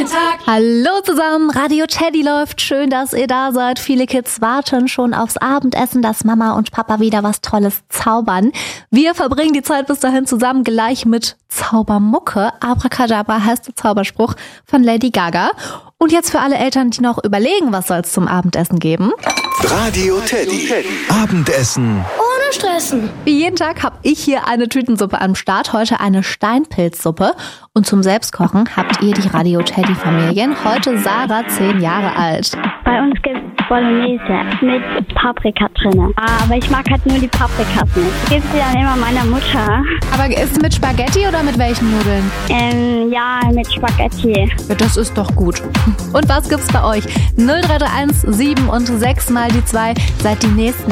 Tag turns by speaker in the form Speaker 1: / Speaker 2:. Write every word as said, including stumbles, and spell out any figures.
Speaker 1: den Tag.
Speaker 2: Hallo zusammen, Radio Teddy läuft. Schön, dass ihr da seid. Viele Kids warten schon aufs Abendessen, dass Mama und Papa wieder was Tolles zaubern. Wir verbringen die Zeit bis dahin zusammen gleich mit Zaubermucke. Abracadabra heißt der Zauberspruch von Lady Gaga. Und jetzt für alle Eltern, die noch überlegen, was soll es zum Abendessen geben.
Speaker 3: Radio Teddy. Abendessen.
Speaker 1: Ohne Stressen.
Speaker 2: Wie jeden Tag habe ich hier eine Tütensuppe am Start. Heute eine Steinpilzsuppe. Und zum Selbstkochen habt ihr die Radio Teddy Familien. Heute Sarah, zehn Jahre alt.
Speaker 4: Bei uns gibt es Bolognese mit Paprika drin. Aber ich mag halt nur die Paprikas nicht. Ich gebe sie dann immer meiner Mutter.
Speaker 2: Aber ist es mit Spaghetti oder mit welchen Nudeln?
Speaker 4: Ähm, ja, mit Spaghetti.
Speaker 2: Ja, das ist doch gut. Und was gibt's bei euch? null drei drei eins sieben und sechs mal die zwei. Seid die nächsten